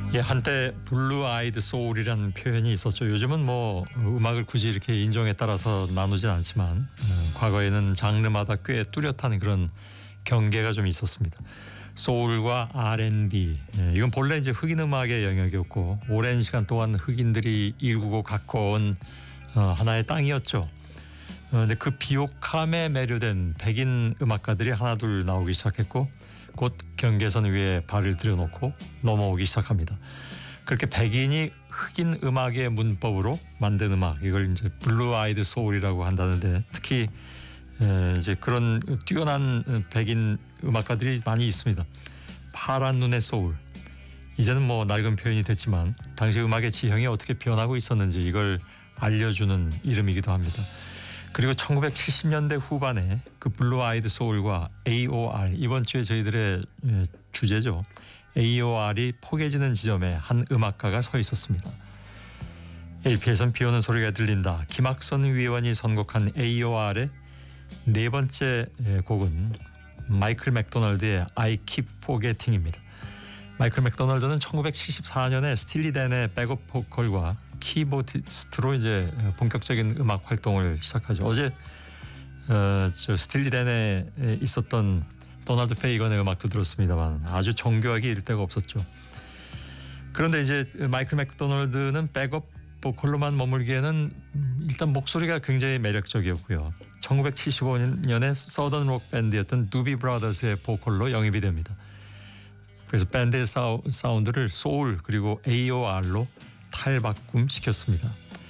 예, 한때 블루 아이드 소울이라는 표현이 있었죠. 요즘은 뭐 음악을 굳이 이렇게 인종에 따라서 나누진 않지만 과거에는 장르마다 꽤 뚜렷한 그런 경계가 좀 있었습니다. 소울과 R&B, 이건 본래 이제 흑인 음악의 영역이었고 오랜 시간 동안 흑인들이 일구고 가꿔온 하나의 땅이었죠. 근데 그 비옥함에 매료된 백인 음악가들이 하나둘 나오기 시작했고 곧 경계선 위에 발을 들여놓고 넘어오기 시작합니다. 그렇게 백인이 흑인 음악의 문법으로 만든 음악, 이걸 이제 블루 아이드 소울이라고 한다는데, 특히 이제 그런 뛰어난 백인 음악가들이 많이 있습니다. 파란 눈의 소울, 이제는 뭐 낡은 표현이 됐지만 당시 음악의 지형이 어떻게 변하고 있었는지 이걸 알려주는 이름이기도 합니다. 그리고 1970년대 후반에 그 블루 아이드 소울과 AOR, 이번 주에 저희들의 주제죠. AOR이 포개지는 지점에 한 음악가가 서 있었습니다. LP에선 비 오는 소리가 들린다. 김학선 위원이 선곡한 AOR의 네 번째 곡은 마이클 맥도널드의 I Keep Forgetting입니다. 마이클 맥도널드는 1974년에 스틸리 댄의 백업 보컬과 키보디스트로 이제 본격적인 음악 활동을 시작하죠. 어제 저 스틸리 댄에 있었던 도널드 페이건의 음악도 들었습니다만 아주 정교하게 이를 데가 없었죠. 그런데 이제 마이클 맥도널드는 백업 보컬로만 머물기에는 일단 목소리가 굉장히 매력적이었고요. 1975년에 서던 록 밴드였던 두비 브라더스의 보컬로 영입이 됩니다. 그래서 밴드의 사운드를 소울 그리고 AOR로 탈바꿈시켰습니다.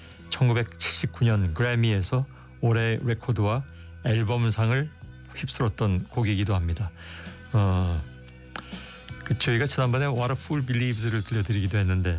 1979년 그래미에서 올해 레코드와 앨범상을 휩쓸었던 곡이기도 합니다. 저희가 지난번에 What a Fool Believes를 들려드리기도 했는데